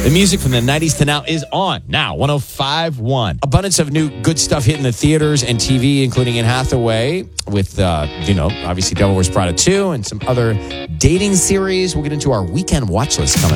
The music from the 90s to now is on. Now, 105.1. Abundance of new good stuff hitting the theaters and TV, including Anne Hathaway with, obviously Devil Wears Prada 2 and some other dating series. We'll get into our weekend watch list coming up.